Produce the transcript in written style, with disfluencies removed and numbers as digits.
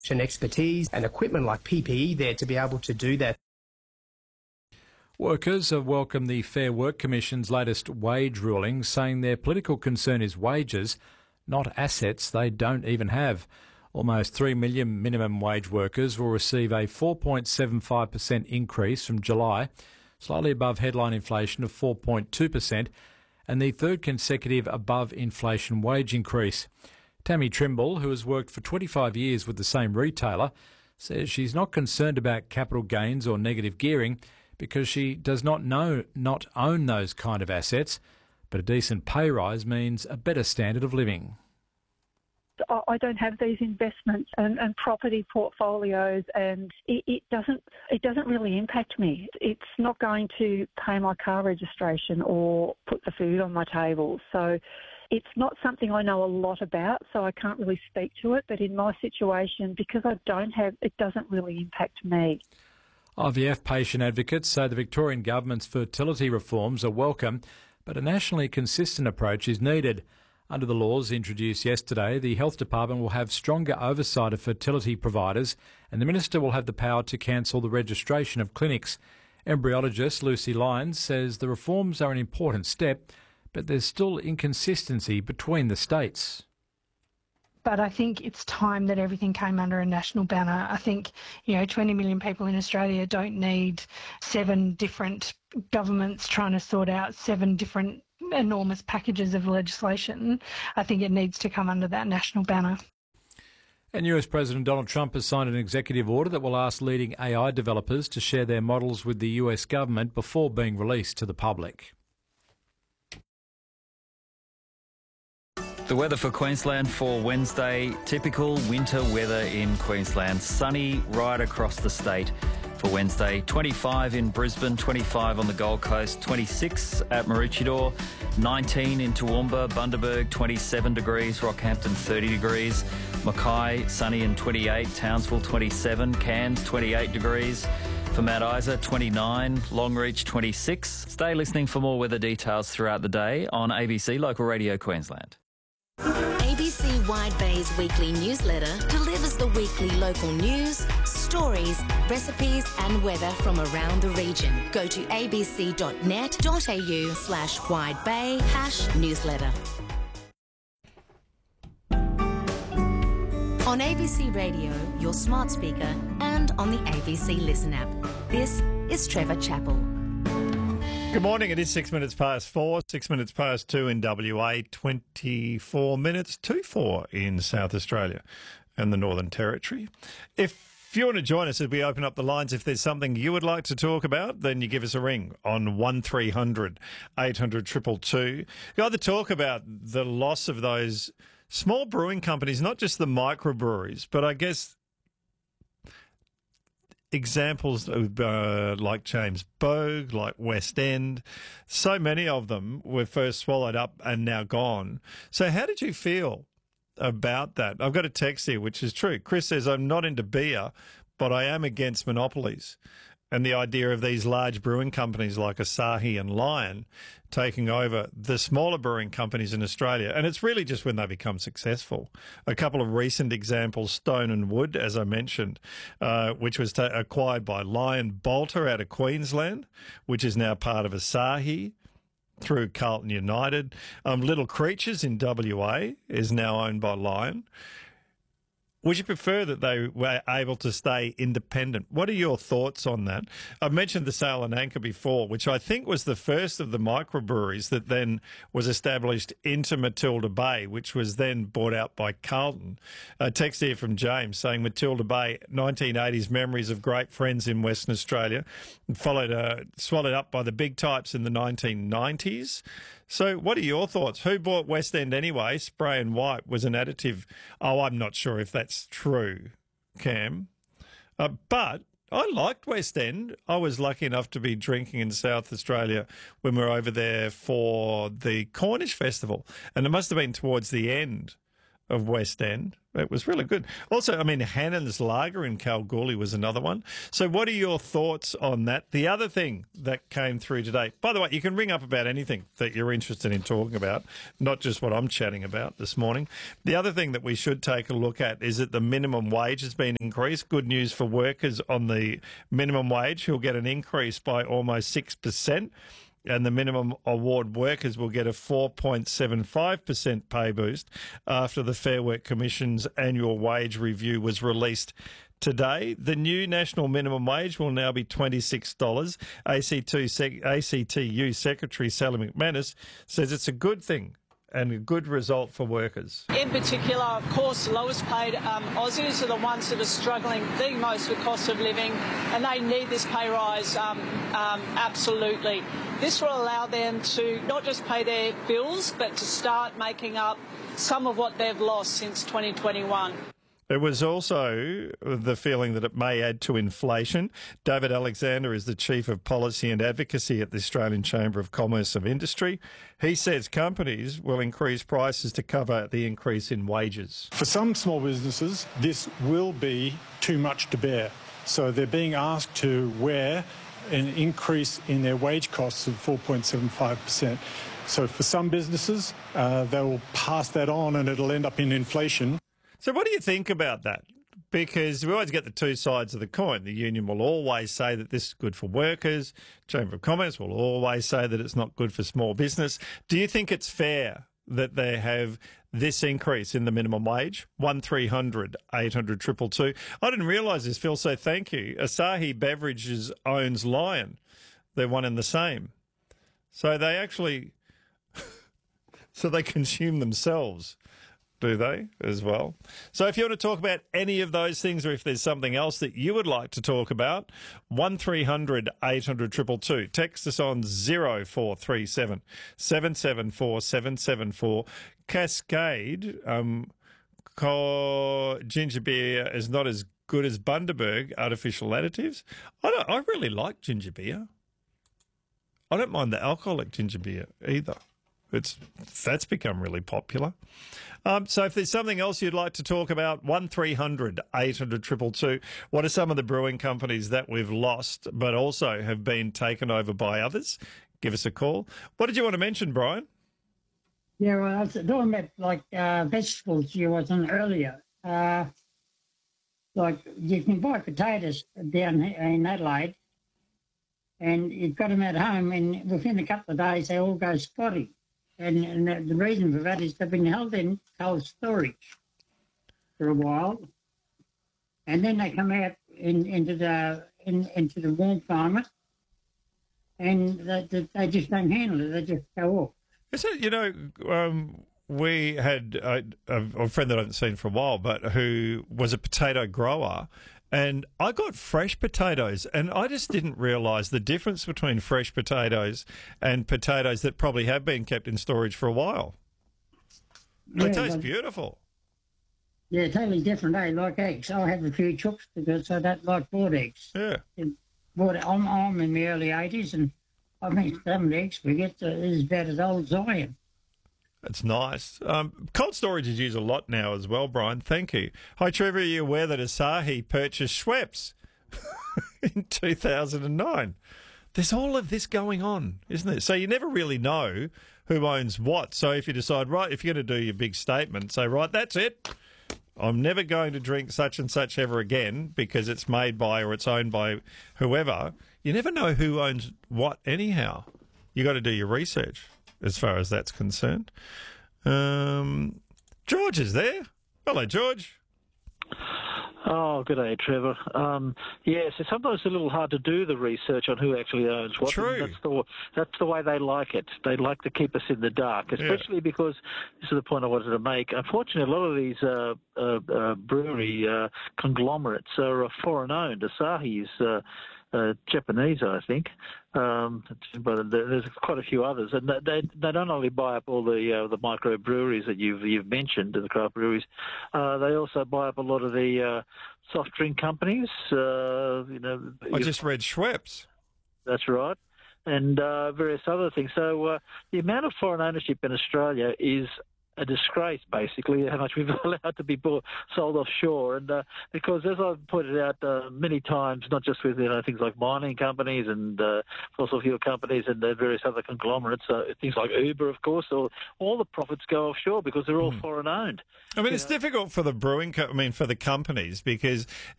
and expertise and equipment like PPE there to be able to do that. Workers have welcomed the Fair Work Commission's latest wage ruling, saying their political concern is wages, not assets they don't even have. Almost 3 million minimum wage workers will receive a 4.75% increase from July, slightly above headline inflation of 4.2%, and the third consecutive above-inflation wage increase. Tammy Trimble, who has worked for 25 years with the same retailer, says she's not concerned about capital gains or negative gearing because she does not own those kind of assets, but a decent pay rise means a better standard of living. I don't have these investments and property portfolios, and it doesn't really impact me. It's not going to pay my car registration or put the food on my table. So it's not something I know a lot about, so I can't really speak to it. But in my situation, because I don't have, it doesn't really impact me. IVF patient advocates say the Victorian government's fertility reforms are welcome, but a nationally consistent approach is needed. Under the laws introduced yesterday, the Health Department will have stronger oversight of fertility providers, and the Minister will have the power to cancel the registration of clinics. Embryologist Lucy Lyons says the reforms are an important step, but there's still inconsistency between the states. But I think it's time that everything came under a national banner. I think, 20 million people in Australia don't need 7 different governments trying to sort out 7 different enormous packages of legislation. I think it needs to come under that national banner. And US President Donald Trump has signed an executive order that will ask leading AI developers to share their models with the US government before being released to the public. The weather for Queensland for Wednesday, typical winter weather in Queensland. Sunny right across the state for Wednesday. 25 in Brisbane, 25 on the Gold Coast, 26 at Maroochydore, 19 in Toowoomba, Bundaberg, 27 degrees, Rockhampton 30 degrees, Mackay sunny and 28, Townsville 27, Cairns 28 degrees. For Mount Isa, 29, Longreach 26. Stay listening for more weather details throughout the day on ABC Local Radio Queensland. ABC Wide Bay's weekly newsletter delivers the weekly local news, stories, recipes and weather from around the region. Go to abc.net.au/widebay/newsletter. On ABC Radio, your smart speaker and on the ABC Listen app. This is Trevor Chappell. Good morning. It is 6 minutes past 4, 6 minutes past 2 in WA, 24 minutes to 4 in South Australia and the Northern Territory. If you want to join us as we open up the lines, if there's something you would like to talk about, then you give us a ring on 1300 800 222. You either talk about the loss of those small brewing companies, not just the microbreweries, but I guess examples of, like James Bogue, like West End, so many of them were first swallowed up and now gone. So how did you feel about that? I've got a text here, which is true. Chris says, I'm not into beer, but I am against monopolies and the idea of these large brewing companies like Asahi and Lion taking over the smaller brewing companies in Australia. And it's really just when they become successful. A couple of recent examples, Stone and Wood, as I mentioned, which was acquired by Lion Bolter out of Queensland, which is now part of Asahi through Carlton United. Little Creatures in WA is now owned by Lion. Would you prefer that they were able to stay independent? What are your thoughts on that? I've mentioned the Sail and Anchor before, which I think was the first of the microbreweries that then was established into Matilda Bay, which was then bought out by Carlton. A text here from James saying Matilda Bay, 1980s memories of great friends in Western Australia, swallowed up by the big types in the 1990s. So what are your thoughts? Who bought West End anyway? Spray and White was an additive. Oh, I'm not sure if that's true, Cam. But I liked West End. I was lucky enough to be drinking in South Australia when we were over there for the Cornish Festival. And it must have been towards the end of West End. It was really good. Also, I mean, Hannon's Lager in Kalgoorlie was another one. So what are your thoughts on that? The other thing that came through today, by the way, you can ring up about anything that you're interested in talking about, not just what I'm chatting about this morning. The other thing that we should take a look at is that the minimum wage has been increased. Good news for workers on the minimum wage, who'll get an increase by almost 6%. And the minimum award workers will get a 4.75% pay boost after the Fair Work Commission's annual wage review was released today. The new national minimum wage will now be $26. ACTU Secretary Sally McManus says it's a good thing and a good result for workers. In particular, of course, the lowest paid Aussies are the ones that are struggling the most with cost of living, and they need this pay rise absolutely. This will allow them to not just pay their bills, but to start making up some of what they've lost since 2021. There was also the feeling that it may add to inflation. David Alexander is the Chief of Policy and Advocacy at the Australian Chamber of Commerce and Industry. He says companies will increase prices to cover the increase in wages. For some small businesses, this will be too much to bear. So they're being asked to wear an increase in their wage costs of 4.75%. So for some businesses, they will pass that on and it'll end up in inflation. So what do you think about that? Because we always get the two sides of the coin. The union will always say that this is good for workers. Chamber of Commerce will always say that it's not good for small business. Do you think it's fair that they have this increase in the minimum wage? 1300 800 222. I didn't realise this, Phil, so thank you. Asahi Beverages owns Lion. They're one and the same. So they actually... so they consume themselves. Do they as well? So if you want to talk about any of those things, or if there's something else that you would like to talk about, 1300 800 222. Text us on 0437 774 774. Cascade ginger beer is not as good as Bundaberg artificial additives. I really like ginger beer. I don't mind the alcoholic ginger beer either. That's become really popular. So if there's something else you'd like to talk about, 1300 800 222. What are some of the brewing companies that we've lost but also have been taken over by others? Give us a call. What did you want to mention, Brian? Yeah, well, I was talking about vegetables you was on earlier. Like you can buy potatoes down in Adelaide and you've got them at home and within a couple of days they all go spotty. And the reason for that is they've been held in cold storage for a while, and then they come out into the warm climate, and they just don't handle it. They just go off. Is it, we had a friend that I haven't seen for a while, but who was a potato grower. And I got fresh potatoes, and I just didn't realise the difference between fresh potatoes and potatoes that probably have been kept in storage for a while. Yeah, they taste beautiful. Yeah, totally different, eh? Like eggs. I have a few chooks because I don't like boiled eggs. Yeah. I'm in the early 80s, and I think some of the eggs we get is about as old as I am. That's nice. Cold storage is used a lot now as well, Brian. Thank you. Hi, Trevor. Are you aware that Asahi purchased Schweppes in 2009? There's all of this going on, isn't there? So you never really know who owns what. So if you decide, right, if you're going to do your big statement, say, right, that's it. I'm never going to drink such and such ever again because it's made by or it's owned by whoever. You never know who owns what anyhow. You got to do your research as far as that's concerned. George is there. Hello, George. Oh, good day, Trevor. Yes, it's sometimes a little hard to do the research on who actually owns what. True. That's the way they like it. They like to keep us in the dark, especially because this is the point I wanted to make. Unfortunately, a lot of these brewery conglomerates are foreign-owned. Asahi is Japanese, I think, but there's quite a few others, and they don't only buy up all the micro breweries that you've mentioned, the craft breweries. They also buy up a lot of the soft drink companies. I just read Schweppes. That's right, and various other things. So the amount of foreign ownership in Australia is a disgrace, basically, how much we've allowed to be sold offshore. And because, as I've pointed out many times, not just with things like mining companies and fossil fuel companies and various other conglomerates, things like Uber, of course, all the profits go offshore because they're all foreign owned. I mean, it's difficult for the for the companies because